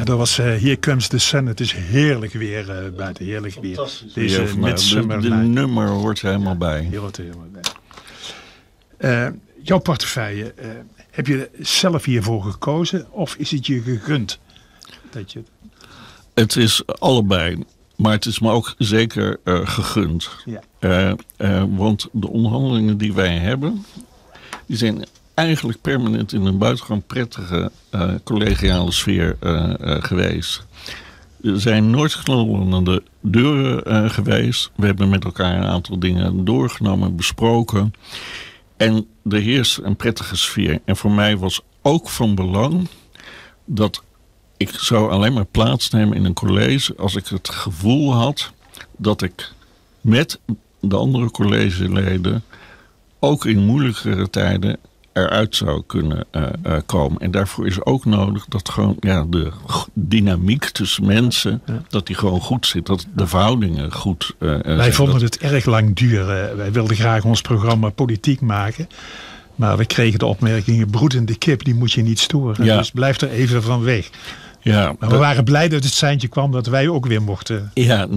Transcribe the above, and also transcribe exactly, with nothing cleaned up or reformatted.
Ja, dat was uh, Here Comes the Sun. Het is heerlijk weer uh, buiten, heerlijk weer. Deze ja, midsummer de, de nummer hoort er helemaal ja, bij. Hier hoort er helemaal bij. Uh, jouw portefeuille, uh, heb je zelf hiervoor gekozen of is het je gegund? Dat je... Het is allebei, maar het is me ook zeker uh, gegund. Ja. Uh, uh, want de onderhandelingen die wij hebben, die zijn eigenlijk permanent in een buitengewoon prettige uh, collegiale sfeer uh, uh, geweest. Er zijn nooit knallende deuren uh, geweest. We hebben met elkaar een aantal dingen doorgenomen, besproken. En er heerst een prettige sfeer. En voor mij was ook van belang dat ik zou alleen maar plaatsnemen in een college als ik het gevoel had dat ik met de andere collegeleden ook in moeilijkere tijden eruit zou kunnen uh, uh, komen. En daarvoor is ook nodig dat gewoon ja, de dynamiek tussen mensen, ja. dat die gewoon goed zit. Dat de verhoudingen goed uh, Wij zijn. vonden dat... het erg lang duren. Wij wilden graag ons programma politiek maken. Maar we kregen de opmerkingen, broedende kip, die moet je niet storen. Ja. Dus blijf er even van weg. Ja, maar we dat... waren blij dat het seintje kwam dat wij ook weer mochten. Ja,